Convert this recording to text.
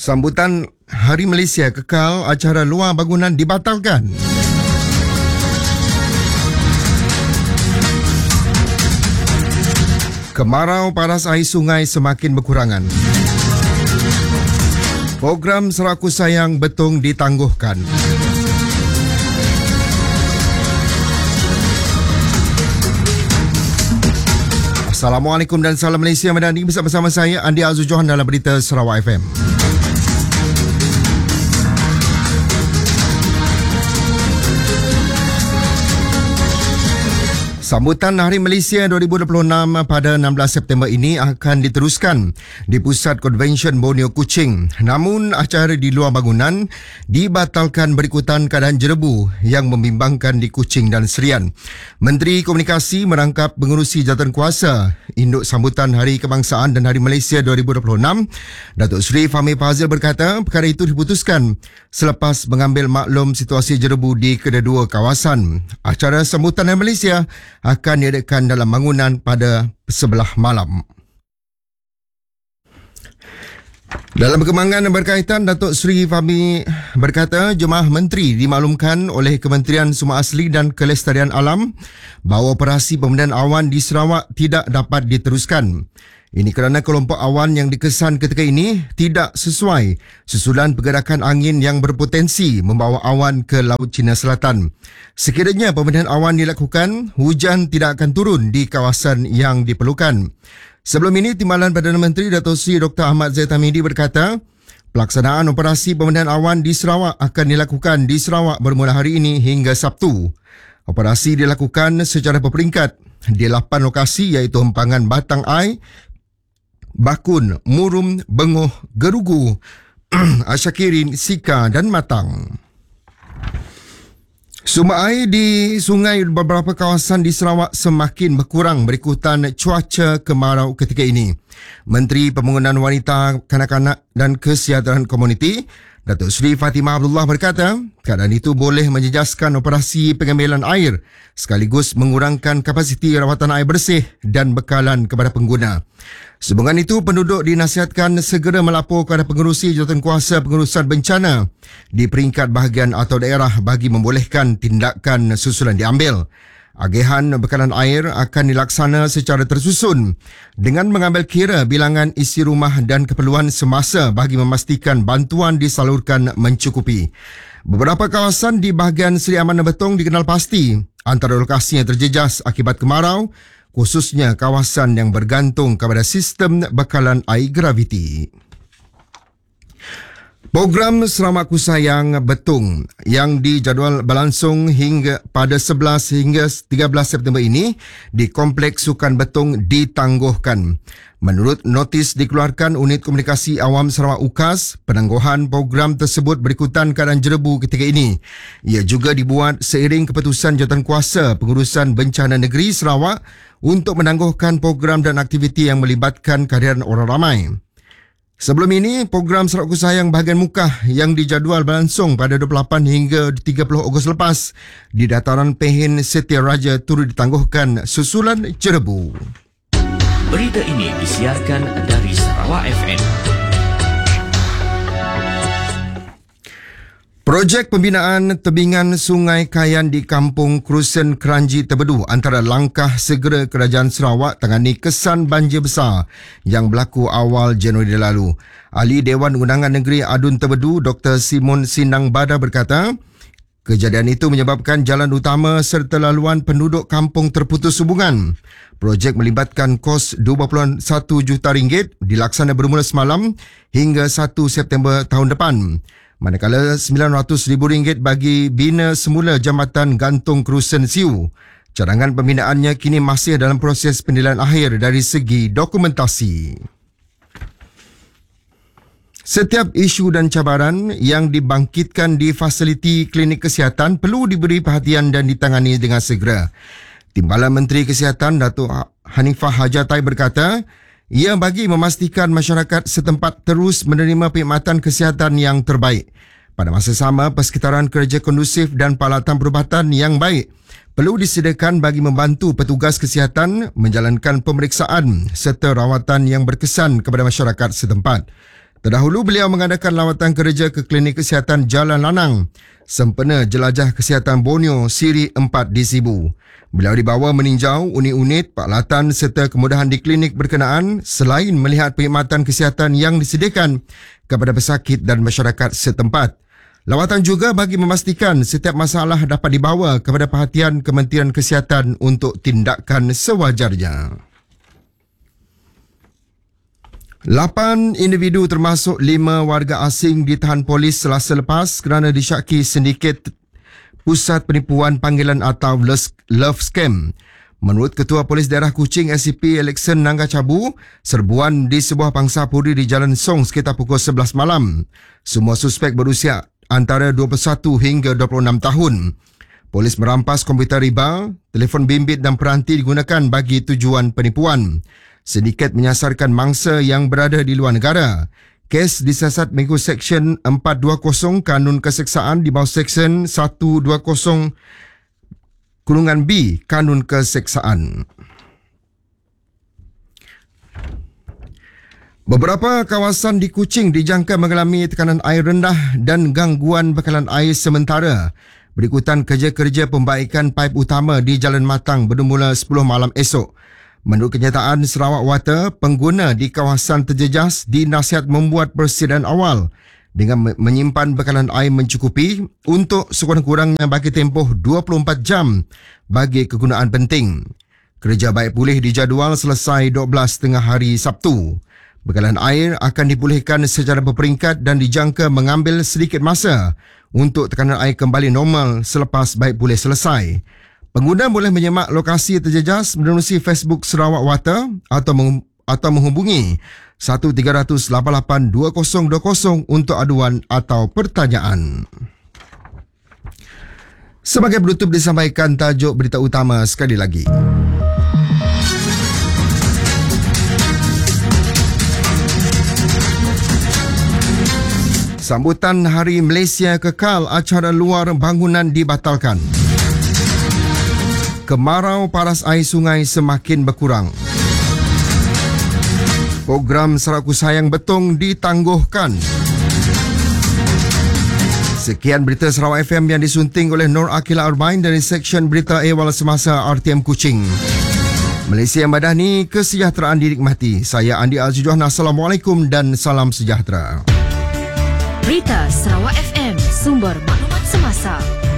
Sambutan Hari Malaysia kekal, acara luar bangunan dibatalkan. Kemarau paras air sungai semakin berkurangan. Program Seraku Sayang Betung ditangguhkan. Assalamualaikum dan salam Malaysia Madani, bersama saya Andi Azul Johan dalam berita Sarawak FM. Sambutan Hari Malaysia 2026 pada 16 September ini akan diteruskan di Pusat Konvensyen Borneo Kuching. Namun, acara di luar bangunan dibatalkan berikutan keadaan jerebu yang membimbangkan di Kuching dan Serian. Menteri Komunikasi merangkap pengerusi jawatankuasa induk sambutan Hari Kebangsaan dan Hari Malaysia 2026, Datuk Seri Fahmi Fazil berkata perkara itu diputuskan selepas mengambil maklum situasi jerebu di kedua-dua kawasan. Acara sambutan Hari Malaysia akan diadakan dalam bangunan pada 11 malam. Dalam perkembangan berkaitan, Datuk Seri Fahmi berkata jemaah menteri dimaklumkan oleh Kementerian Sumber Asli dan Kelestarian Alam bahawa operasi pemedaan awan di Sarawak tidak dapat diteruskan. Ini kerana kelompok awan yang dikesan ketika ini tidak sesuai susulan pergerakan angin yang berpotensi membawa awan ke Laut Cina Selatan. Sekiranya pemedaan awan dilakukan, hujan tidak akan turun di kawasan yang diperlukan. Sebelum ini, Timbalan Perdana Menteri Datuk Seri Dr. Ahmad Zahid Hamidi berkata, pelaksanaan operasi pemedaan awan di Sarawak akan dilakukan di Sarawak bermula hari ini hingga Sabtu. Operasi dilakukan secara berperingkat di 8 lokasi iaitu Hempangan Batang Ai, Bakun, Murum, Bengoh, Gerugu, Asyakirin, Sika dan Matang. Sumber air di sungai beberapa kawasan di Sarawak semakin berkurang berikutan cuaca kemarau ketika ini. Menteri Pembangunan Wanita, Kanak-kanak dan Kesihatan Komuniti, Datuk Seri Fatimah Abdullah berkata, keadaan itu boleh menjejaskan operasi pengambilan air sekaligus mengurangkan kapasiti rawatan air bersih dan bekalan kepada pengguna. Sehubungan itu, penduduk dinasihatkan segera melapor kepada pengerusi jawatankuasa pengurusan bencana di peringkat bahagian atau daerah bagi membolehkan tindakan susulan diambil. Agihan bekalan air akan dilaksana secara tersusun dengan mengambil kira bilangan isi rumah dan keperluan semasa bagi memastikan bantuan disalurkan mencukupi. Beberapa kawasan di bahagian Seri Aman dan Betong dikenal pasti antara lokasi yang terjejas akibat kemarau, khususnya kawasan yang bergantung kepada sistem bekalan air graviti. Program Seraku Sayang Betung yang dijadual berlangsung hingga pada 11 hingga 13 September ini di Kompleks Sukan Betung ditangguhkan. Menurut notis dikeluarkan Unit Komunikasi Awam Sarawak UKAS, penangguhan program tersebut berikutan keadaan jerebu ketika ini. Ia juga dibuat seiring keputusan Jawatankuasa Pengurusan Bencana Negeri Sarawak untuk menangguhkan program dan aktiviti yang melibatkan kehadiran orang ramai. Sebelum ini, program Seraku Sayang bahagian Mukah yang dijadual berlangsung pada 28 hingga 30 Ogos lepas di dataran Pehin Setia Raja turut ditangguhkan susulan jerebu. Berita ini disiarkan dari Sarawak FM. Projek pembinaan tebingan Sungai Kayan di Kampung Krusen Keranji Tebedu antara langkah segera Kerajaan Sarawak tangani kesan banjir besar yang berlaku awal Januari lalu. Ahli Dewan Undangan Negeri Adun Tebedu, Dr. Simon Sinang Bada berkata, kejadian itu menyebabkan jalan utama serta laluan penduduk kampung terputus hubungan. Projek melibatkan kos RM2.1 juta dilaksana bermula semalam hingga 1 September tahun depan. Manakala RM900,000 bagi bina semula Jambatan Gantung Krusen Siu. Cadangan pembinaannya kini masih dalam proses penilaian akhir dari segi dokumentasi. Setiap isu dan cabaran yang dibangkitkan di fasiliti klinik kesihatan perlu diberi perhatian dan ditangani dengan segera. Timbalan Menteri Kesihatan Datuk Hanifah Hajatai berkata, ia bagi memastikan masyarakat setempat terus menerima perkhidmatan kesihatan yang terbaik. Pada masa sama, persekitaran kerja kondusif dan peralatan perubatan yang baik perlu disediakan bagi membantu petugas kesihatan menjalankan pemeriksaan serta rawatan yang berkesan kepada masyarakat setempat. Terdahulu beliau mengadakan lawatan kerja ke Klinik Kesihatan Jalan Lanang, sempena Jelajah Kesihatan Borneo Siri 4 di Sibu. Beliau dibawa meninjau unit-unit, peralatan serta kemudahan di klinik berkenaan selain melihat perkhidmatan kesihatan yang disediakan kepada pesakit dan masyarakat setempat. Lawatan juga bagi memastikan setiap masalah dapat dibawa kepada perhatian Kementerian Kesihatan untuk tindakan sewajarnya. 8 individu termasuk 5 warga asing ditahan polis Selasa lepas kerana disyaki sindiket Pusat Penipuan Panggilan atau Love Scam. Menurut Ketua Polis Daerah Kuching SCP Alexan Nangga Cabu, serbuan di sebuah pangsapuri di Jalan Song sekitar pukul 11 malam. Semua suspek berusia antara 21 hingga 26 tahun. Polis merampas komputer riba, telefon bimbit dan peranti digunakan bagi tujuan penipuan. Sindiket menyasarkan mangsa yang berada di luar negara. Kes disiasat mengikut Seksyen 420 Kanun Keseksaan di bawah Seksyen 120(B) Kanun Keseksaan. Beberapa kawasan di Kuching dijangka mengalami tekanan air rendah dan gangguan bekalan air sementara berikutan kerja-kerja pembaikan paip utama di Jalan Matang bermula 10 malam esok. Menurut kenyataan Sarawak Water, pengguna di kawasan terjejas dinasihat membuat persediaan awal dengan menyimpan bekalan air mencukupi untuk sekurang-kurangnya bagi tempoh 24 jam bagi kegunaan penting. Kerja baik pulih dijadual selesai 12 tengah hari Sabtu. Bekalan air akan dipulihkan secara berperingkat dan dijangka mengambil sedikit masa untuk tekanan air kembali normal selepas baik pulih selesai. Pengguna boleh menyemak lokasi terjejas menerusi Facebook Sarawak Water atau menghubungi 1388-2020 untuk aduan atau pertanyaan. Sebagai penutup disampaikan tajuk berita utama sekali lagi. Sambutan Hari Malaysia Kekal, acara luar bangunan dibatalkan. Kemarau paras air sungai semakin berkurang. Program Saraku Sayang Betong ditangguhkan. Sekian berita Sarawak FM yang disunting oleh Nur Akila Arbain dari Seksyen Berita Awal Semasa RTM Kuching. Malaysia Madani, kesejahteraan dinikmati. Saya Andi Azizuhna. Assalamualaikum dan salam sejahtera. Berita Sarawak FM, sumber maklumat semasa.